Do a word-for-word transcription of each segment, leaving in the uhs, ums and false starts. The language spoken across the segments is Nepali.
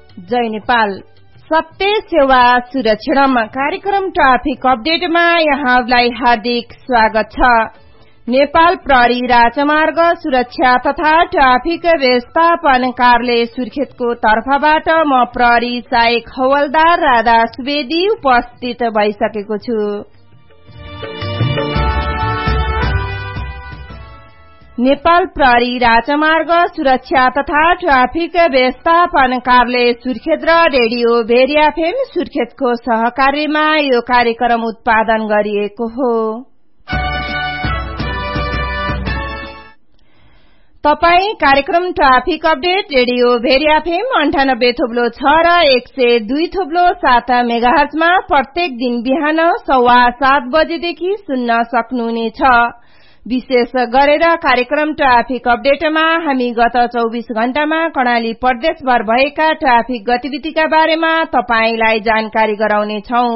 जय नेपाल। सत्य सेवा सुरक्षामा कार्यक्रम ट्राफिक अपडेटमा यहाँलाई हार्दिक स्वागत छ। नेपाल प्रहरी राजमार्ग सुरक्षा तथा ट्राफिक व्यवस्थापन कार्यालय सुर्खेतको तर्फबाट म प्रहरी सहायक हवलदार राधा सुवेदी उपस्थित भइसकेको छु। नेपाल प्रहरी राजमार्ग सुरक्षा तथा ट्राफिक व्यवस्थापन कार्यालय सुर्खेत र रेडियो भेरिया एफएम सुर्खेतको सहकार्यमा यो कार्यक्रम उत्पादन गरिएको हो। तपाई कार्यक्रम ट्राफिक अपडेट रेडियो भेरिया एफएम अन्ठानब्बे थोप्लो छ र एक सय दुई थोप्लो सात मेगाहर्जमा प्रत्येक दिन बिहान सवा सात बजेदेखि सुन्न सक्नुहुनेछ। विशेष गरेर कार्यक्रम ट्राफिक अपडेटमा हामी गत चौबीस घण्टामा कर्णाली प्रदेशभर भएका ट्राफिक गतिविधिका बारेमा तपाईंलाई जानकारी गराउनेछौं।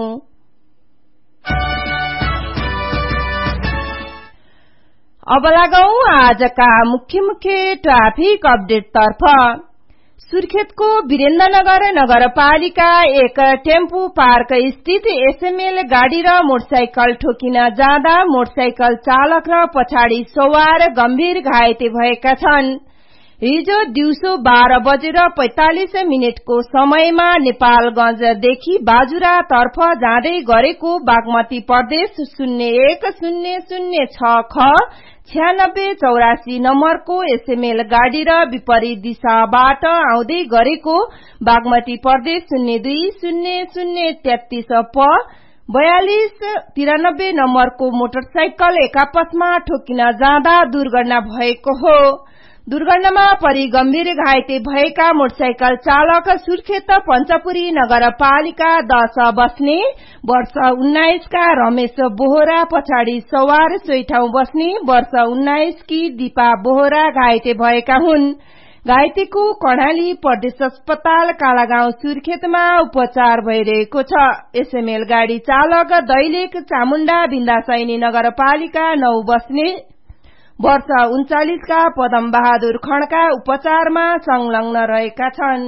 अब लागौं आजका मुख्य मुख्य ट्राफिक अपडेट तर्फ। सुर्खेतको वीरेन्द्रनगर नगरपालिका एक टेम्पो पार्क स्थित एसएमएल गाड़ी र मोटरसाइकल ठोकिन जाँदा मोटरसाइकल चालक र पछाडि सवार गम्भीर घाइते भएका छन्। हिजो दिउँसो बाह्र बजेर पैंतालिस मिनटको समयमा नेपालगंजदेखि बाजुरा तर्फ जाँदै गरेको बागमती प्रदेश शून्य एक शून्य शून्य छ ख छ्यानब्बे चौरासी नम्बरको एसएमएल गाड़ी र विपरीत दिशाबाट आउँदै गरेको बागमती प्रदेश शून्य दुई शून्य शून्य तेत्तीस प बयालिस तिरानब्बे नम्बरको मोटरसाइकल एकापसमा ठोकिन जाँदा दुर्घटना भएको हो। दुर्घटनामा परि गम्भीर घाइते भएका मोटरसाइकल चालक सुर्खेत पञ्चपुरी नगरपालिका दश बस्ने वर्ष उन्नाइस का रमेश बोहरा, पछाडि सवार सोही ठाउँ बस्ने वर्ष उन्नाइस की दीपा बोहरा घाइते भएका हुन्। घाइतेको कर्णाली प्रदेश अस्पताल कालागाउँ सुर्खेतमा उपचार भइरहेको छ। एसएमएल गाड़ी चालक दैलेख चामुण्डा बिन्दासैनी नगरपालिका नौ बस्ने वर्ष उन्चालिस का पदम बहादुर खड्का उपचारमा संलग्न रहेका छन्।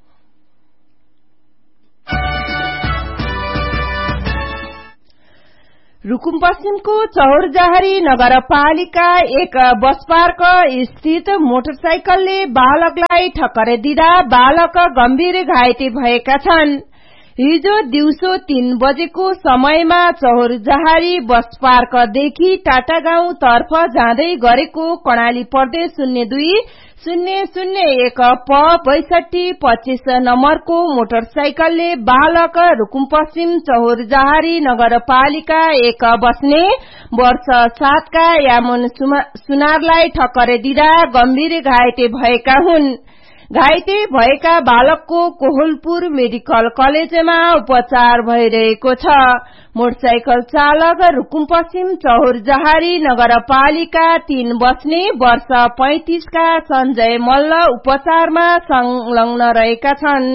रुकुम पश्चिमको चौरजहारी नगरपालिका एक बस पार्क स्थित मोटरसाइकलले बालकलाई ठक्कर दिँदा बालक गम्भीर घाइते भएका छन्। हिजो दिउँसो तीन बजेको समयमा चौरजहारी बस पार्कदेखि टाटा गाउँ तर्फ जाँदै गरेको कर्णाली प्रदेश शून्य दुई शून्य शून्य एक प बैसठी पच्चीस नम्बरको मोटरसाइकलले बालक रुकुम पश्चिम चौरजहारी नगरपालिका एक बस्ने वर्ष सात का यामुन सुनारलाई ठक्कर दिँदा गम्भीर घाइते भएका हुन्। घाइते भएका बालकको कोहलपुर मेडिकल कलेजमा उपचार भइरहेको छ। मोटरसाइकल चालक रुकुम पश्चिम चौरजहारी नगरपालिका तीन बस्ने वर्ष पैंतीस का संजय मल्ल उपचारमा संलग्न रहेका छन्।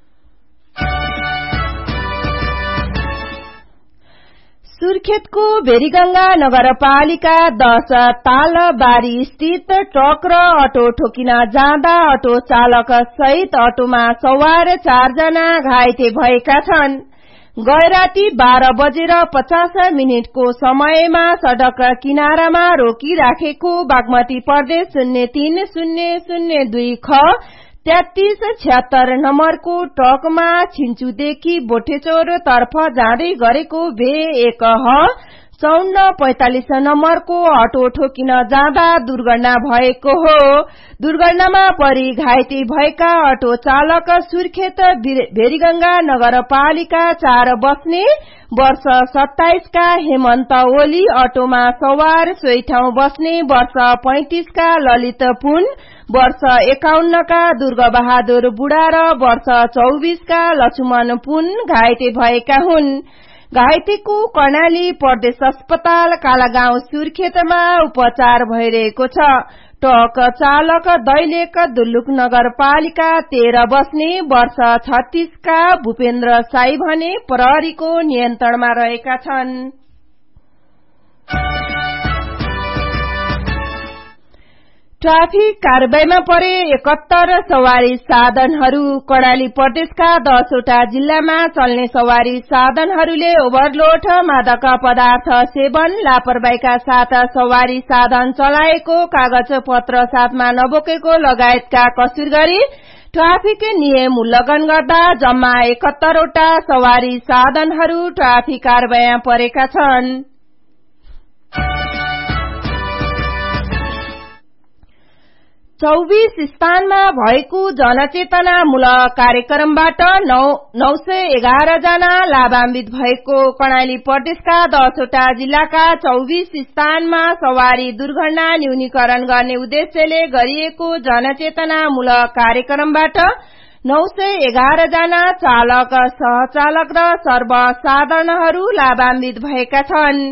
सुर्खेतको भेरीगंगा नगरपालिका दश तालबारी स्थित ट्रक र अटो ठोकिन जाँदा अटो चालक सहित अटोमा सवार चारजना घाइते भएका छन्। गैराती बाह्र बजेर पचास मिनटको समयमा सड़क किनारामा रोकिराखेको बागमती प्रदेश शून्य तीन शून्य शून्य दुई ख तेत्तीस छिहत्तर नम्बरको ट्रकमा छिन्चुदेखि बोटेचोर तर्फ जाँदै गरेको भे एक ह चौन्न पैंतालिस नम्बरको अटो ठोकिन जाँदा दुर्घटना भएको हो। दुर्घटनामा परि घाइते भएका अटो चालक सुर्खेत भेरीगंगा नगरपालिका चार बस्ने वर्ष सत्ताइस का हेमन्त ओली, अटोमा सवार सोही ठाउँ बस्ने वर्ष पैंतीस का ललित पुन, वर्ष एकाउन्न का दुर्गा बहादुर बुढा र वर्ष चौबीस का लक्ष्मण पुन घाइते भएका हुन्। घाइतेको कर्णाली प्रदेश अस्पताल कालागाउँ सुर्खेतमा उपचार भइरहेको छ। ट्रक चालक दैलेख दुल्लुक नगरपालिका तेह्र बस्ने वर्ष छत्तीस का भूपेन्द्र साई भने प्रहरीको नियन्त्रणमा रहेका छन्। ट्राफिक कारबाहीमा परे एकहत्तर सवारी साधनहरू। कर्णाली प्रदेशका दसवटा जिल्लामा चल्ने सवारी साधनहरूले ओभरलोड, मादक पदार्थ सेवन, लापरवाहीका साथ सवारी साधन चलाएको, कागज पत्र साथमा नबोकेको लगायतका कसुर गरी ट्राफिक नियम उल्लंघन गर्दा जम्मा एकहत्तरवटा सवारी साधनहरू ट्राफिक कारबाहीमा परेका छन्। चौबीस स्थानमा भएको जनचेतनामूलक कार्यक्रमबाट नौ सय एघार जना लाभान्वित भएको। कर्णाली प्रदेशका दसवटा जिल्लाका चौबीस स्थानमा सवारी दुर्घटना न्यूनीकरण गर्ने उद्देश्यले गरिएको जनचेतनामूलक कार्यक्रमबाट नौ सय एघार जना चालक, सहचालक र सर्वसाधारणहरू लाभान्वित भएका छन्।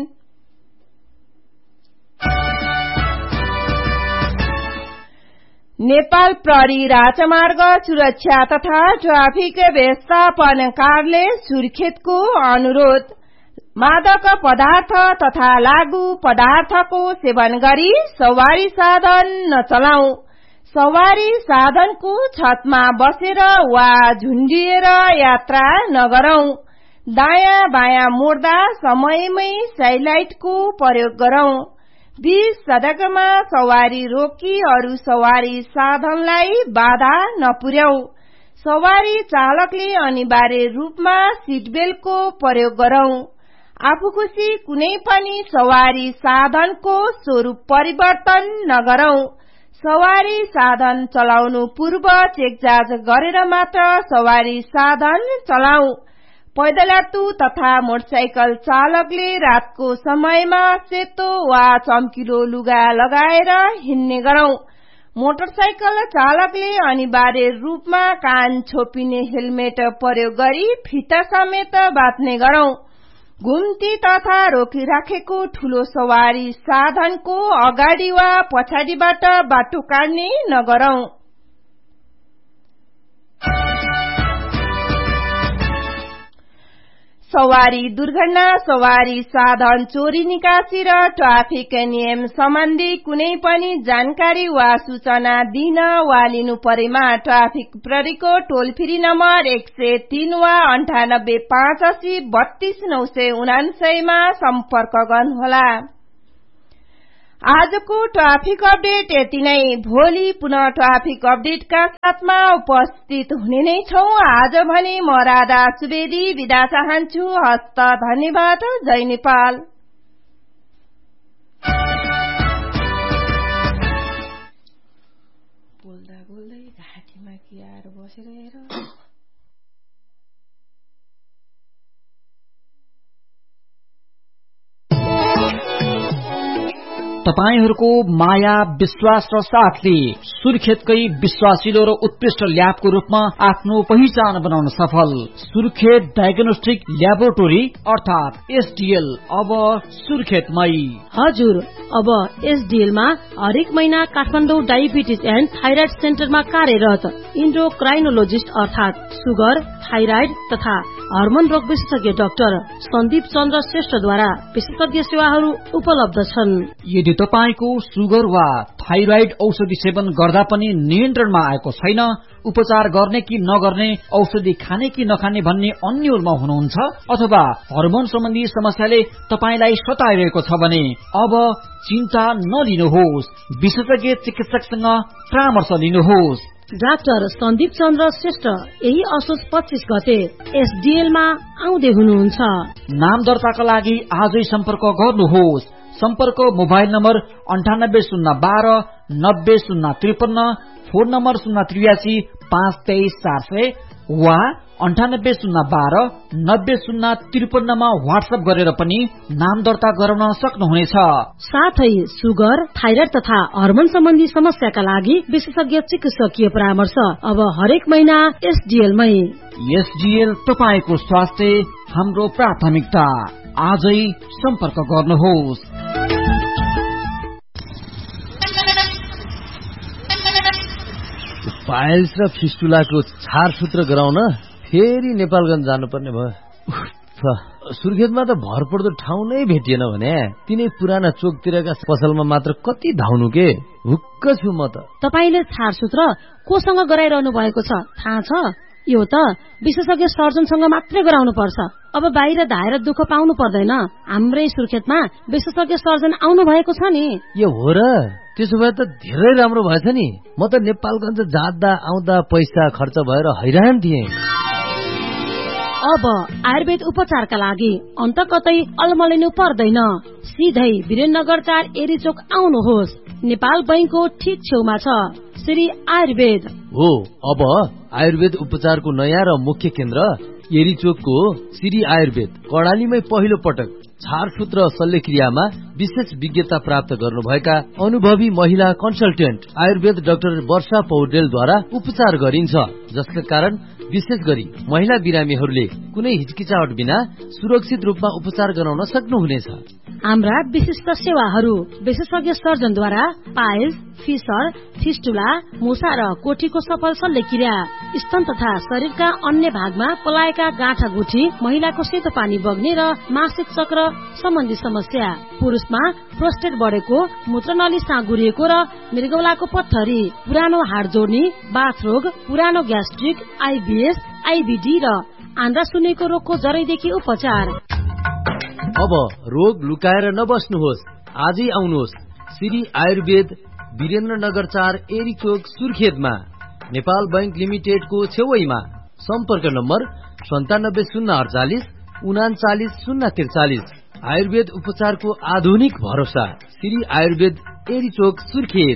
नेपाल प्रहरी राजमार्ग सुरक्षा तथा ट्राफिक व्यवस्थापन कार्यालय सुर्खेतको अनुरोध। मादक पदार्थ तथा लागू पदार्थको सेवन गरी सवारी साधन नचलाऊ। सवारी साधनको छतमा बसेर वा झुण्डिएर यात्रा नगरौं। दायाँ बायाँ मोड्दा समयमै साइलाइटको प्रयोग गरौं। बीच सड़कमा सवारी रोकी अरू सवारी साधनलाई बाधा नपुर्याऊ। सवारी चालकले अनिवार्य रूपमा सीटबेल्टको प्रयोग गरौं। आफू खुशी कुनै पनि सवारी साधनको स्वरूप परिवर्तन नगरौं। सवारी साधन चलाउनु पूर्व चेकजाँच गरेर मात्र सवारी साधन चलाऊ। पैदलातु तथा मोटरसाइकल चालकले रातको समयमा सेतो वा चम्किलो लुगा लगाएर हिँड्ने गरौं। मोटरसाइकल चालकले अनिवार्य रूपमा कान छोपिने हेलमेट प्रयोग गरी फिता समेत बाँध्ने गरौं। घुम्ती तथा रोकिराखेको ठूलो सवारी साधनको अगाडि वा पछाडिबाट बाटो काट्ने नगरौं। सवारी दुर्घटना, सवारी साधन चोरी निकासी र ट्राफिक नियम सम्बन्धी कुनै पनि जानकारी वा सूचना दिन वा लिनु परेमा ट्राफिक प्रहरीको टोल फ्री नम्बर एक सय तीन वा अन्ठानब्बे पाँच अस्सी बत्तीस नौ सय उनासयमा सम्पर्क गर्नुहोला। आजको ट्राफिक अपडेट यति नै। भोलि पुनः ट्राफिक अपडेटका साथमा उपस्थित हुने नै छौं। आज भने म राधा सुवेदी बिदा चाहन्छु। हस्त धन्यवाद। जय नेपाल। बोल्दा बोल्दै घाँटीमा के आएर बसेर हेर। तपाईहरूको माया, विश्वास र साथले सुर्खेतकै विश्वासिलो र उत्कृष्ट ल्याबको रूपमा आफ्नो पहिचान बनाउन सफल सुर्खेत डायग्नोस्टिक ल्याबोरेटोरी अर्थात एसडीएल अब सुर्खेतमै। हजुर, अब एसडीएल मा हरेक महिना काठमाडौँ डायबिटिज एन्ड थाइराइड सेन्टरमा कार्यरत इन्डोक्राइनोलोजिस्ट अर्थात सुगर, थाइराइड तथा हर्मोन रोग विशेषज्ञ डाक्टर सन्दीप चन्द्र श्रेष्ठद्वारा विशेषज्ञ सेवाहरू उपलब्ध छन्। यदि तपाईको सुगर वा थाइराइड औषधि सेवन गर्दा पनि नियन्त्रणमा आएको छैन, उपचार गर्ने कि नगर्ने, औषधि खाने कि नखाने भन्ने अन्यलमा हुनुहुन्छ अथवा हर्मोन सम्बन्धी समस्याले तपाईलाई सताइरहेको छ भने अब चिन्ता नलिनुहोस्। विशेषज्ञ चिकित्सकसँग परामर्श लिनुहोस्। डाक्टर सन्दीप चन्द्र श्रेष्ठ यही असोज पच्चीस गते एसडीएल मा आउँदै हुनुहुन्छ। नाम दर्ताका लागि आजै सम्पर्क गर्नुहोस्। सम्पर्क मोबाइल नम्बर अन्ठानब्बे शून्य बाह्र नब्बे शून्य त्रिपन्न, फोन नम्बर शून्य त्रियासी पाँच तेइस चार सय वा अन्ठानब्बे शून्य बाह्र नब्बे शून्य त्रिपन्नमा व्हाट्सएप गरेर पनि नाम दर्ता गराउन सक्नुहुनेछ। साथै सुगर, थाइराइड तथा हर्मोन सम्बन्धी समस्याका लागि विशेषज्ञ चिकित्सकीय परामर्श अब हरेक महिना एसडीएल मै। एसडीएल तपाईको स्वास्थ्य हाम्रो प्राथमिकता। आजै सम्पर्क गर्नुहोस्। पाइल्स र फिस्टुलाको छारसूत्र गराउन फेरि नेपालगञ्ज जानुपर्ने भयो। सुर्खेतमा त भरपर्दो ठाउँ नै भेटिएन भने तिनै पुराना चोकतिरका पसलमा मात्र कति धाउनु के हुक्क छु म त। तपाईले छाडसूत्र कोसँग गराइरहनु भएको छ थाहा छ? यो त विशेषज्ञ सर्जनसँग मात्रै गराउनु पर्छ। अब बाहिर धाएर दुःख पाउनु पर्दैन। हाम्रै सुर्खेतमा विशेषज्ञ सर्जन आउनु भएको छ नि। यो हो र? त्यसो भए त धेरै राम्रो भएछ नि। म त नेपालगञ्ज जाँदा आउँदा पैसा खर्च भएर हैरान थिएँ। अब आयुर्वेद उपचारका लागि अन्त कतै अलमलिनु पर्दैन। सिधै वीरेन्द्रनगर चार एरीचोक आउनुहोस्। नेपाल बैंकको ठीक छेउमा छ श्री आयुर्वेद। हो, अब आयुर्वेद उपचारको नयाँ र मुख्य केन्द्र एरीचोकको श्री आयुर्वेद कर्णालीमै पहिलो पटक छारसूत्र शल्यक्रियामा विशेष विज्ञता प्राप्त गर्नुभएका अनुभवी महिला कन्सल्टेन्ट आयुर्वेद डाक्टर वर्षा पौडेलद्वारा उपचार गरिन्छ, जसका कारण विशेष गरी महिला बिरामीहरूले कुनै हिचकिचाहट बिना सुरक्षित रूपमा उपचार गराउन सक्नुहुनेछ। हाम्रा विशिष्ट सेवाहरू विशेषज्ञ सर्जनद्वारा पाइल्स, फिसर, फिस्टुला, मुसा र कोठीको सफल शल्यक्रिया, स्तन तथा शरीरका अन्य भागमा पलाएका गाँठा गुठी, महिलाको सेतो पानी बग्ने र मासिक चक्र सम्बन्धी समस्या, पुरुषमा प्रोस्टेट बढेको, मूत्रनली साँगुरिएको र मृगौलाको पत्थरी, पुरानो हाड जोड्ने, बाथरोग, पुरानो ग्यास्ट्रिक, आइबीएस, आइबीडी र आन्द्रा सुन्नेको रोगको जरैदेखि उपचार। अब रोग लुकाएर नबस्नुहोस्, आजै आउनुहोस् श्री आयुर्वेद वीरेन्द्रनगर चार एरीचोक सुर्खेतमा, नेपाल बैंक लिमिटेडको छेउमा। सम्पर्क नम्बर सन्तानब्बे शून्य अडचालिस उनाचालिस शून्य त्रिचालिस। आयुर्वेद उपचारको आधुनिक भरोसा श्री आयुर्वेद एरीचोक सुर्खेत।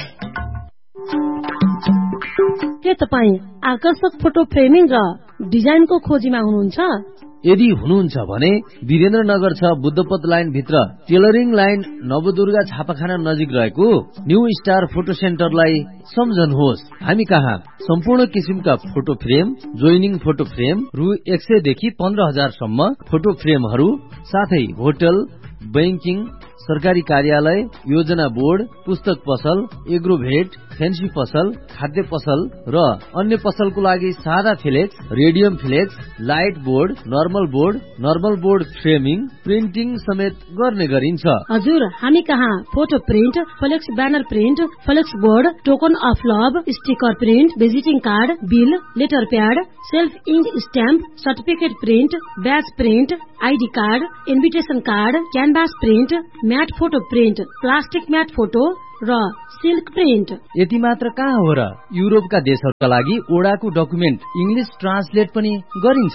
के तपाईँ आकर्षक फोटो फ्रेमिङ र डिजाइनको खोजीमा हुनुहुन्छ? यदि हुनुहुन्छ भने वीरेन्द्रनगर छ बुद्धपथ लाइन भित्र टेलरिङ लाइन नवदुर्गा छापाखाना नजिक रहेको न्यू स्टार फोटो सेन्टरलाई सम्झनुहोस्। हामी कहाँ सम्पूर्ण किसिमका photo frame, joining photo frame रु एक सय देखि पन्ध्र हजार सम्म फोटो फ्रेमहरू, साथै होटल, बैंकिङ, सरकारी कार्यालय, योजना बोर्ड, पुस्तक पसल, एग्रोभेट, फेन्सी पसल, खाद्य पसल र अन्य पसलको लागि सादा flex, radium flex, light board, normal board, normal board framing, printing समेत गर्ने गरिन्छ। हजुर, हामी कहाँ photo print, flex banner print, flex board, token of love, sticker print, visiting card, bill, letter pad, self ink stamp, certificate print, ब्याज print, ID card, invitation card, canvas print, mat photo print, plastic mat photo र सिल्क प्रिन्ट। यति मात्र कहाँ हो र, युरोपका देशहरूका लागि ओडाको डकुमेन्ट इंग्लिश ट्रान्सलेट पनि गरिन्छ।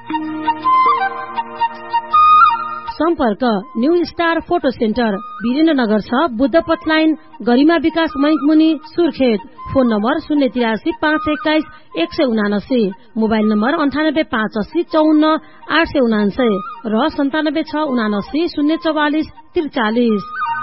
सम्पर्क new star photo centre, Birendranagar छ बुद्धपथ लाइन, गरिमा विकास बैंक मुनि, सुर्खेत। फोन नम्बर शून्य तिरासी पाँच एक्काइस एक सय उनासी, मोबाइल नम्बर अन्ठानब्बे पाँच अस्सी चौन्न आठ सय उनान्सय र सन्तानब्बे छ उनासी शून्य चौवालिस त्रिचालिस।